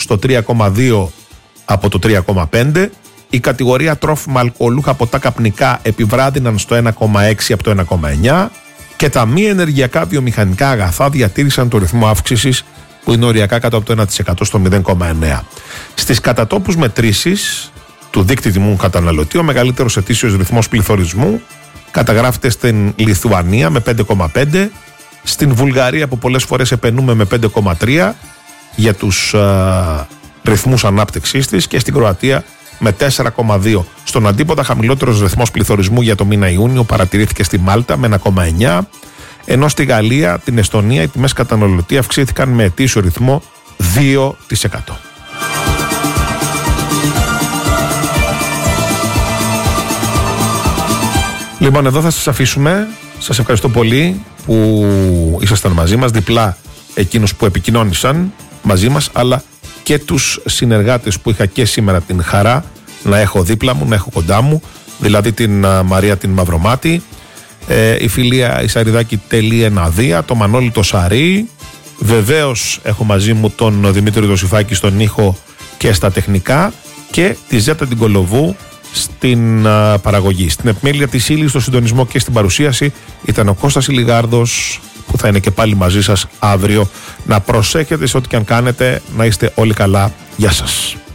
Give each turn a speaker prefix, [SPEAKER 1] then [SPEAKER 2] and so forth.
[SPEAKER 1] στο 3,2 από το 3,5. Η κατηγορία τρόφιμα αλκοολούχα ποτά καπνικά επιβράδυναν στο 1,6 από το 1,9 και τα μη ενεργειακά βιομηχανικά αγαθά διατήρησαν το ρυθμό αύξησης που είναι οριακά κάτω από το 1% στο 0,9. Στις κατατόπους μετρήσεις του δείκτη τιμού καταναλωτή, ο μεγαλύτερος ετήσιος ρυθμός πληθωρισμού καταγράφεται στην Λιθουανία με 5,5, στην Βουλγαρία που πολλές φορές επενούμε με 5,3 για τους ρυθμούς ανάπτυξής της και στην Κροατία με 4,2. Στον αντίποδα χαμηλότερος ρυθμός πληθωρισμού για το μήνα Ιούνιο παρατηρήθηκε στη Μάλτα με 1,9, ενώ στη Γαλλία, την Εστονία οι τιμές καταναλωτή αυξήθηκαν με ετήσιο ρυθμό 2%. Λοιπόν, εδώ θα σας αφήσουμε. Σας ευχαριστώ πολύ που ήσασταν μαζί μας, διπλά εκείνους που επικοινώνησαν μαζί μας, αλλά και τους συνεργάτες που είχα και σήμερα την χαρά να έχω δίπλα μου, να έχω κοντά μου, δηλαδή την Μαρία την Μαυρομάτη, η Φιλία Ισαριδάκη Τελιεναδία, το Μανώλη το Σαρή, βεβαίως έχω μαζί μου τον Δημήτρη Δοσυφάκη στον ήχο και στα τεχνικά και τη Ζέτα την Κολοβού στην παραγωγή. Στην επιμέλεια της ύλης, στο συντονισμό και στην παρουσίαση ήταν ο Κώστας Ηλιγάρδος, που θα είναι και πάλι μαζί σας αύριο. Να προσέχετε σε ό,τι και αν κάνετε, να είστε όλοι καλά. Γεια σας.